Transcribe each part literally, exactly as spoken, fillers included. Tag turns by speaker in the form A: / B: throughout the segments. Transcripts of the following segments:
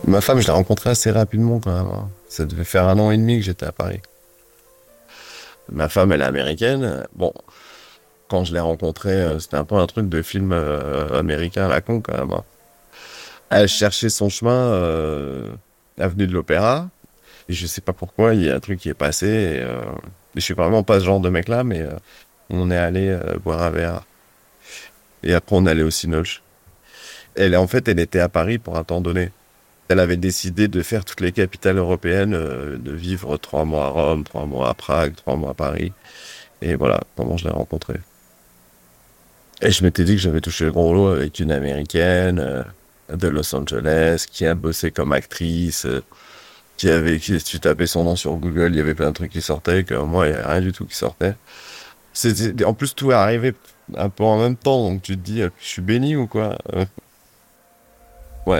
A: Ma femme, je l'ai rencontrée assez rapidement quand même, hein. Ça devait faire un an et demi que j'étais à Paris. Ma femme, elle est américaine. Bon, quand je l'ai rencontrée, euh, c'était un peu un truc de film euh, américain à la con quand même, hein. Elle cherchait son chemin euh, avenue de l'Opéra. Et je sais pas pourquoi, il y a un truc qui est passé. Et, euh, je suis vraiment pas ce genre de mec-là, mais euh, on est allé euh, boire un verre. Et après, on est allé au Cinoche. Elle, en fait, elle était à Paris pour un temps donné. Elle avait décidé de faire toutes les capitales européennes, euh, de vivre trois mois à Rome, trois mois à Prague, trois mois à Paris. Et voilà comment je l'ai rencontrée. Et je m'étais dit que j'avais touché le gros lot avec une américaine euh, de Los Angeles qui a bossé comme actrice, euh, qui avait, qui, si tu tapais son nom sur Google, il y avait plein de trucs qui sortaient, que moi, il n'y avait rien du tout qui sortait. C'était, en plus, tout est arrivé un peu en même temps, donc tu te dis, euh, je suis béni ou quoi? Euh, ouais.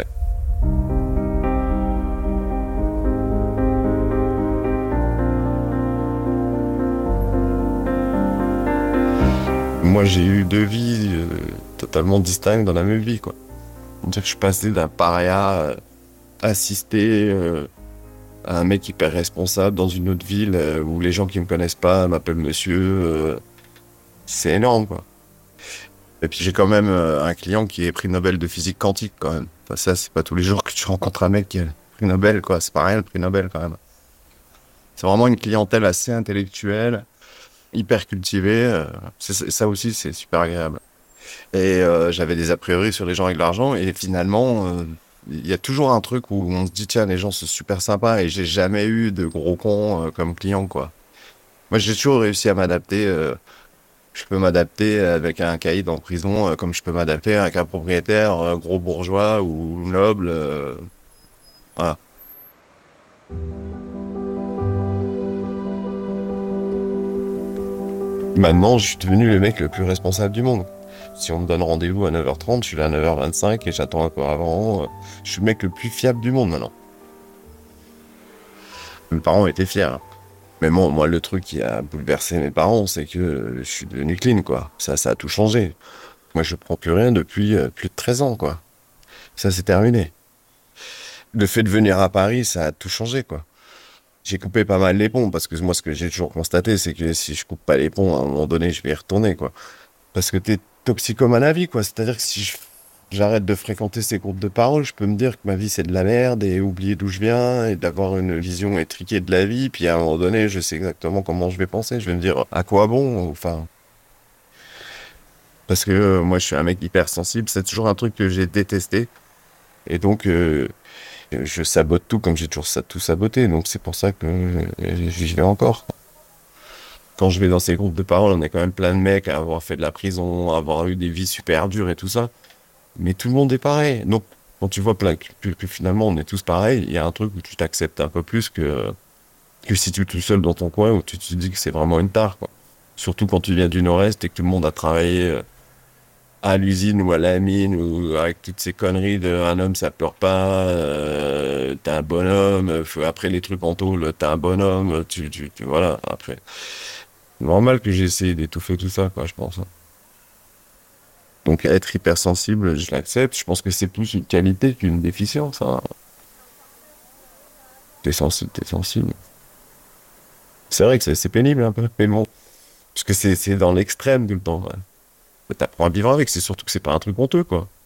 A: Moi, j'ai eu deux vies euh, totalement distinctes dans la même vie, quoi. C'est-à-dire que je suis passé d'un paria euh, assisté euh, à un mec hyper responsable dans une autre ville euh, où les gens qui me connaissent pas m'appellent monsieur. euh, c'est énorme, quoi. Et puis j'ai quand même euh, un client qui est prix Nobel de physique quantique, quand même. Enfin, ça, c'est pas tous les jours que tu rencontres un mec qui a le prix Nobel, quoi. C'est pas rien, le prix Nobel, quand même. C'est vraiment une clientèle assez intellectuelle, hyper cultivée. euh, c'est- c'est- ça aussi, c'est super agréable. Et euh, j'avais des a priori sur les gens avec de l'argent. Et finalement, euh, il y a toujours un truc où on se dit, tiens, les gens sont super sympas. Et j'ai jamais eu de gros cons euh, comme client, quoi. Moi, j'ai toujours réussi à m'adapter. euh, je peux m'adapter avec un caïd en prison, euh, comme je peux m'adapter avec un propriétaire euh, gros bourgeois ou noble. euh, voilà. Maintenant, je suis devenu le mec le plus responsable du monde. Si on me donne rendez-vous à neuf heures trente, je suis là à neuf heures vingt-cinq et j'attends un peu avant. euh, Je suis le mec le plus fiable du monde maintenant. Mes parents étaient fiers, hein. Mais bon, moi, le truc qui a bouleversé mes parents, c'est que je suis devenu clean, quoi. Ça, ça a tout changé. Moi, je prends plus rien depuis euh, plus de treize ans, quoi. Ça, c'est terminé. Le fait de venir à Paris, ça a tout changé, quoi. J'ai coupé pas mal les ponts, parce que moi, ce que j'ai toujours constaté, c'est que si je coupe pas les ponts, à un moment donné, je vais y retourner, quoi. Parce que t'es toxicomane à la vie, quoi. C'est-à-dire que si je- j'arrête de fréquenter ces groupes de parole, je peux me dire que ma vie, c'est de la merde, et oublier d'où je viens, et d'avoir une vision étriquée de la vie, puis à un moment donné, je sais exactement comment je vais penser. Je vais me dire, à quoi bon? Enfin, parce que euh, moi, je suis un mec hyper sensible, c'est toujours un truc que j'ai détesté. Et donc, euh, je sabote tout comme j'ai toujours ça, tout saboté. Donc, c'est pour ça que euh, j'y vais encore. Quand je vais dans ces groupes de parole, on est quand même plein de mecs à avoir fait de la prison, à avoir eu des vies super dures et tout ça. Mais tout le monde est pareil. Donc, quand tu vois plein, que, que finalement on est tous pareils, il y a un truc où tu t'acceptes un peu plus que, que si tu es tout seul dans ton coin où tu te dis que c'est vraiment une tare, quoi. Surtout quand tu viens du Nord-Est et que tout le monde a travaillé euh, à l'usine ou à la mine ou avec toutes ces conneries de un homme ça pleure pas, euh, t'es un bonhomme, euh, faut- après les trucs en tôle, t'es un bonhomme, tu, tu, tu- voilà, après. Normal que j'ai essayé d'étouffer tout ça, quoi, je pense, hein. Donc être hypersensible, je l'accepte. Je pense que c'est plus une qualité qu'une déficience, hein. T'es sensible, t'es sensible. C'est vrai que c'est c'est pénible un peu, mais bon, parce que c'est c'est dans l'extrême tout le temps, ouais. Mais t'apprends à vivre avec, c'est surtout que c'est pas un truc honteux, quoi.